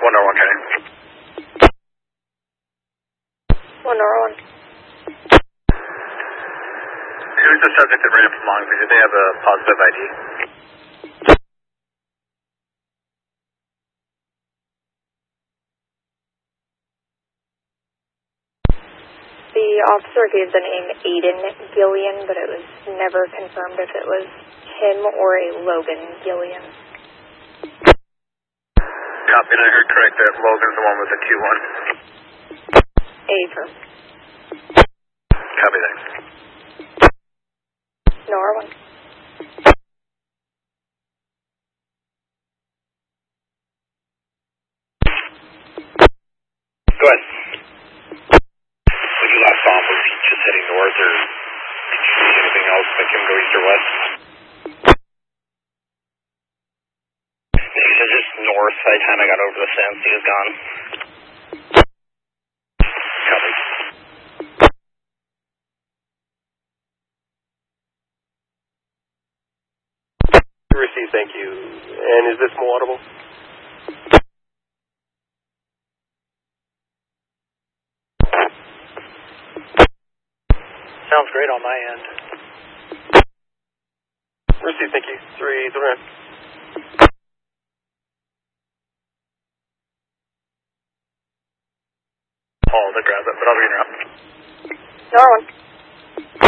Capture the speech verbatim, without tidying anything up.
one R one County. one R one. Who's the subject that ran up from Longview? Did they have a positive I D? The officer gave the name Aiden Gillian, but it was never confirmed if it was him or a Logan Gillian. Copy, and I heard correct that Logan's the one with the two one. Affirm. Copy that. No R one. Go ahead. When you last saw him, was he just heading north, or did you see anything else make him go east or west? He said just north. By the time I got over the fence, he was gone. Copy. Receive, thank you. And is this more audible? Sounds great on my end. Receive, thank you. Three, three. Paul to grab it, but I'll interrupt. No R one.